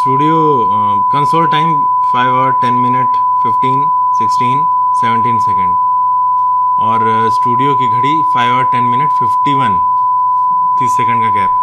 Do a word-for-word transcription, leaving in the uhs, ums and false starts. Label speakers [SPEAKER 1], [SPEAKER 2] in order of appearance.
[SPEAKER 1] Studio console time five hour ten minute fifteen sixteen seventeen second, और studio की घड़ी five hour ten minute fifty one, तीस second का gap.